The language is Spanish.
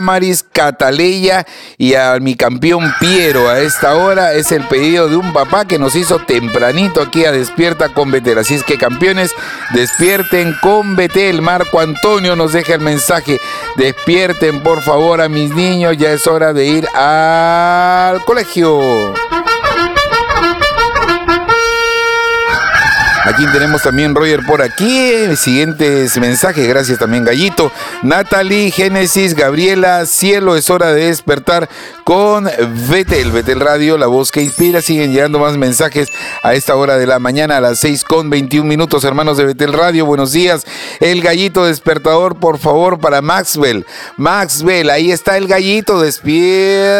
Maris Cataleya y a mi campeón Piero. A esta hora es el pedido de un papá que nos hizo tempranito aquí a Despierta con Betel. Así es que, campeones, despierten con Betel. Marco Antonio nos deja el mensaje: despierten por favor a mis niños, ya es hora de ir al colegio. Aquí tenemos también Roger por aquí. Siguientes mensajes, gracias también Gallito. Natalie, Génesis, Gabriela, cielo, es hora de despertar con Betel. Betel Radio, la voz que inspira. Siguen llegando más mensajes a esta hora de la mañana, a las 6:21, hermanos de Betel Radio. Buenos días. El Gallito despertador, por favor, para Maxwell. Maxwell, ahí está el Gallito, despierta.